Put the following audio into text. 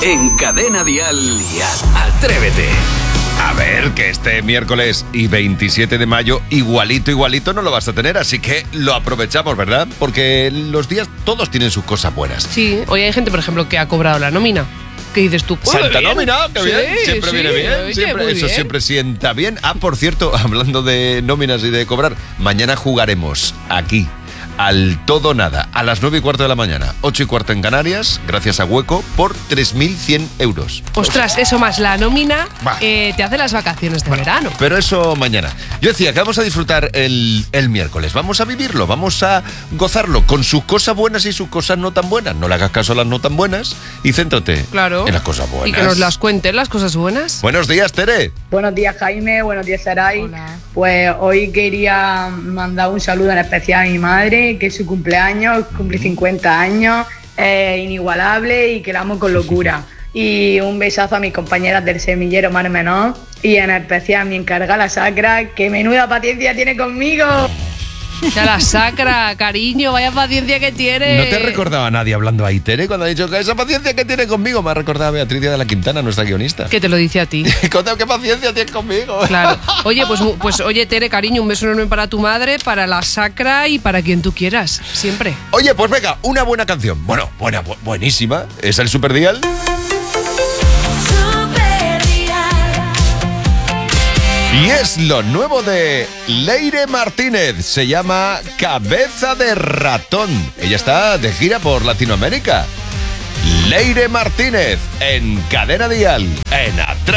En Cadena Dial, Atrévete. A ver, que este miércoles y 27 de mayo igualito no lo vas a tener, así que lo aprovechamos, ¿verdad? Porque los días todos tienen sus cosas buenas. Sí, hoy hay gente, por ejemplo, que ha cobrado la nómina. ¿Qué dices tú? Santa nómina, qué bien, Sí, siempre viene bien, oye, siempre, muy eso bien. siempre sienta bien. Ah, por cierto, hablando de nóminas y de cobrar, mañana jugaremos aquí, al todo nada, a las 9:15 de la mañana, 8:15 en Canarias, gracias a Hueco, por 3.100 euros. Ostras, eso más la nómina Va. te hace las vacaciones de verano. Pero eso mañana. Yo decía que vamos a disfrutar el miércoles. Vamos a vivirlo, vamos a gozarlo con sus cosas buenas y sus cosas no tan buenas. No le hagas caso a las no tan buenas y céntrate Claro. en las cosas buenas. Y que nos las cuenten las cosas buenas. Buenos días, Tere. Buenos días, Jaime. Buenos días, Saray. Hola. Pues hoy quería mandar un saludo en especial a mi madre, que es su cumpleaños, cumple 50 años, es inigualable y que la amo con locura. Y un besazo a mis compañeras del semillero Mar Menor y en especial a mi encargada, la Sacra, que menuda paciencia tiene conmigo. Ya la Sacra, cariño, vaya paciencia que tiene. ¿No te recordaba nadie hablando ahí, Tere, cuando ha dicho que esa paciencia que tiene conmigo? Me ha recordado a Beatriz de la Quintana, nuestra guionista. Que te lo dice a ti. Conteo, ¿qué paciencia tienes conmigo? Claro. Oye, pues oye, Tere, cariño, un beso enorme para tu madre, para la Sacra y para quien tú quieras, siempre. Oye, pues venga, una buena canción. Bueno, buenísima. Es el Super Dial. Y es lo nuevo de Leire Martínez. Se llama Cabeza de Ratón. Ella está de gira por Latinoamérica. Leire Martínez en Cadena Dial, en Atrévete.